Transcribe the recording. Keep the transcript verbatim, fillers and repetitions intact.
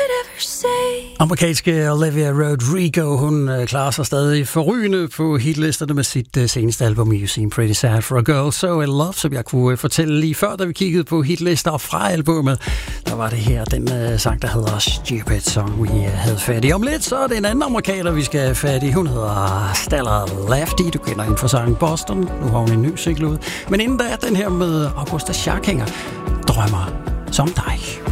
Amerikanske Olivia Rodrigo, hun øh, klarer sig stadig forrygende på hitlisterne med sit øh, seneste album You Seem Pretty Sad for a Girl So In Love, som jeg kunne øh, fortælle lige før, da vi kiggede på hitlister fra albumet. Der var det her, den øh, sang, der hedder Stupid Song, vi øh, havde fat i. Om lidt, så er det en anden amerikaner, vi skal have fat i. Hun hedder Stella Lafty, du kender hende fra sangen Boston. Nu har hun en ny single ud. Men inden da, den her med Augusta Scharkinger, Drømmer som dig.